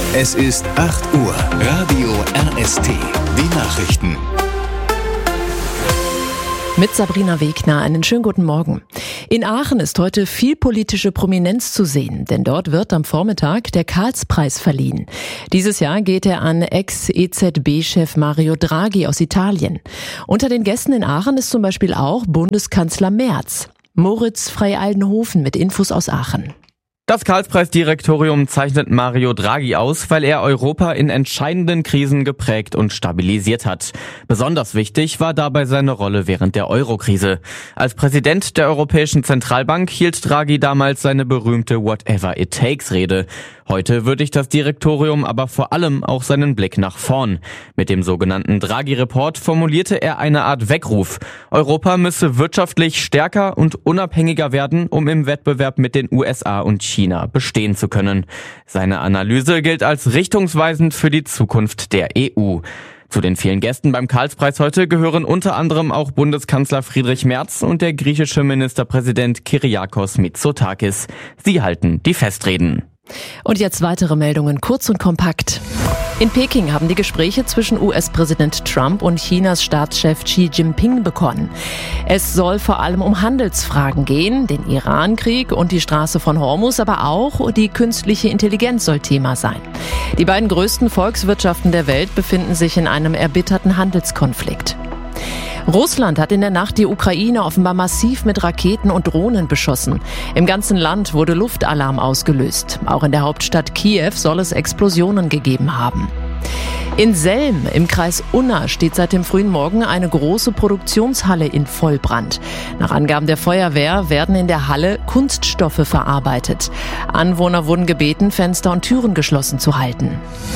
Es ist 8 Uhr. Radio RST. Die Nachrichten. Mit Sabrina Wegner, einen schönen guten Morgen. In Aachen ist heute viel politische Prominenz zu sehen, denn dort wird am Vormittag der Karlspreis verliehen. Dieses Jahr geht er an Ex-EZB-Chef Mario Draghi aus Italien. Unter den Gästen in Aachen ist zum Beispiel auch Bundeskanzler Merz. Moritz Frey-Aldenhofen mit Infos aus Aachen. Das Karlspreisdirektorium zeichnet Mario Draghi aus, weil er Europa in entscheidenden Krisen geprägt und stabilisiert hat. Besonders wichtig war dabei seine Rolle während der Euro-Krise. Als Präsident der Europäischen Zentralbank hielt Draghi damals seine berühmte Whatever-it-takes-Rede. Heute würdigt das Direktorium aber vor allem auch seinen Blick nach vorn. Mit dem sogenannten Draghi-Report formulierte er eine Art Weckruf. Europa müsse wirtschaftlich stärker und unabhängiger werden, um im Wettbewerb mit den USA und China bestehen zu können. Seine Analyse gilt als richtungsweisend für die Zukunft der EU. Zu den vielen Gästen beim Karlspreis heute gehören unter anderem auch Bundeskanzler Friedrich Merz und der griechische Ministerpräsident Kyriakos Mitsotakis. Sie halten die Festreden. Und jetzt weitere Meldungen, kurz und kompakt. In Peking haben die Gespräche zwischen US-Präsident Trump und Chinas Staatschef Xi Jinping begonnen. Es soll vor allem um Handelsfragen gehen, den Iran-Krieg und die Straße von Hormuz, aber auch die künstliche Intelligenz soll Thema sein. Die beiden größten Volkswirtschaften der Welt befinden sich in einem erbitterten Handelskonflikt. Russland hat in der Nacht die Ukraine offenbar massiv mit Raketen und Drohnen beschossen. Im ganzen Land wurde Luftalarm ausgelöst. Auch in der Hauptstadt Kiew soll es Explosionen gegeben haben. In Selm im Kreis Unna steht seit dem frühen Morgen eine große Produktionshalle in Vollbrand. Nach Angaben der Feuerwehr werden in der Halle Kunststoffe verarbeitet. Anwohner wurden gebeten, Fenster und Türen geschlossen zu halten.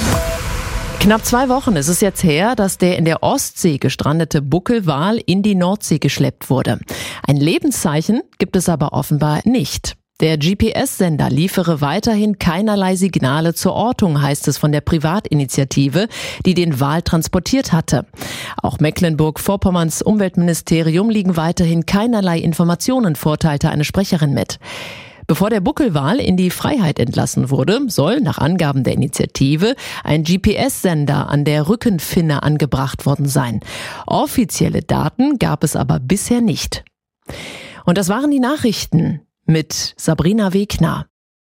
Knapp 2 Wochen ist es jetzt her, dass der in der Ostsee gestrandete Buckelwal in die Nordsee geschleppt wurde. Ein Lebenszeichen gibt es aber offenbar nicht. Der GPS-Sender liefere weiterhin keinerlei Signale zur Ortung, heißt es von der Privatinitiative, die den Wal transportiert hatte. Auch Mecklenburg-Vorpommerns Umweltministerium liegen weiterhin keinerlei Informationen vor, teilte eine Sprecherin mit. Bevor der Buckelwal in die Freiheit entlassen wurde, soll nach Angaben der Initiative ein GPS-Sender an der Rückenfinne angebracht worden sein. Offizielle Daten gab es aber bisher nicht. Und das waren die Nachrichten mit Sabrina Wegner.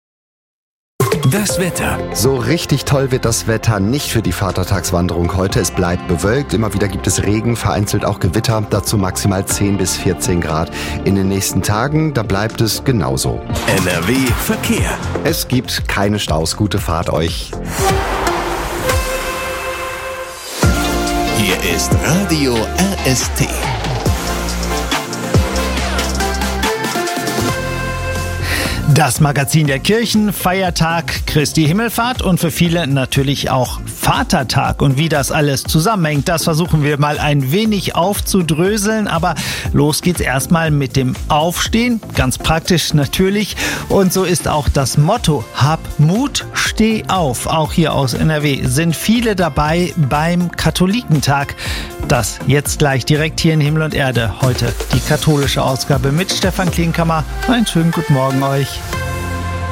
Das Wetter. So richtig toll wird das Wetter nicht für die Vatertagswanderung heute. Es bleibt bewölkt, immer wieder gibt es Regen, vereinzelt auch Gewitter, dazu maximal 10 bis 14 Grad. In den nächsten Tagen, da bleibt es genauso. NRW Verkehr. Es gibt keine Staus, gute Fahrt euch. Hier ist Radio RST. Das Magazin der Kirchen, Feiertag Christi Himmelfahrt und für viele natürlich auch Vatertag. Und wie das alles zusammenhängt, das versuchen wir mal ein wenig aufzudröseln. Aber los geht's erstmal mit dem Aufstehen, ganz praktisch natürlich. Und so ist auch das Motto: Hab Mut, steh auf. Auch hier aus NRW sind viele dabei beim Katholikentag. Das jetzt gleich direkt hier in Himmel und Erde. Heute die katholische Ausgabe mit Stefan Klinkhammer. Einen schönen guten Morgen euch.